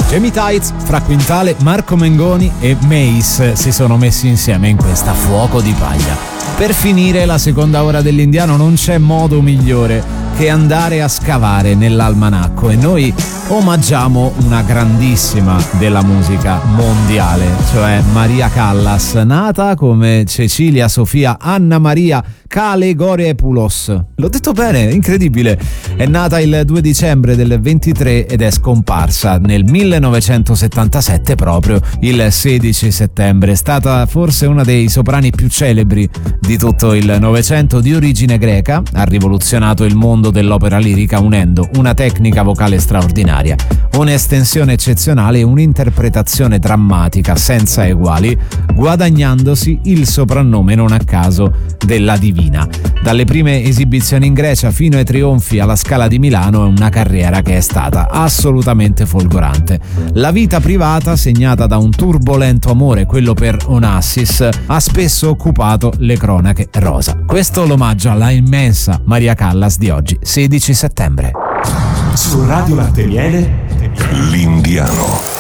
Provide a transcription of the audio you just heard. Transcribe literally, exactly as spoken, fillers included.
Jamie Tights, Fra Quintale, Marco Mengoni e Mace si sono messi insieme in questa Fuoco di Paglia. Per finire la seconda ora dell'Indiano non c'è modo migliore che andare a scavare nell'almanacco e noi omaggiamo una grandissima della musica mondiale, cioè Maria Callas, nata come Cecilia Sofia Anna Maria Kalogeropoulos. L'ho detto bene, incredibile. È nata il due dicembre del ventitré ed è scomparsa nel millenovecentosettantasette, proprio il sedici settembre. È stata forse una dei soprani più celebri di tutto il Novecento, di origine greca. Ha rivoluzionato il mondo dell'opera lirica unendo una tecnica vocale straordinaria, un'estensione eccezionale e un'interpretazione drammatica senza eguali, guadagnandosi il soprannome non a caso della divina. Dalle prime esibizioni in Grecia fino ai trionfi alla Scala di Milano è una carriera che è stata assolutamente folgorante. La vita privata, segnata da un turbolento amore, quello per Onassis, ha spesso occupato le cronache rosa. Questo l'omaggio alla immensa Maria Callas di oggi, sedici settembre. Su Radio Latte Miele, l'Indiano.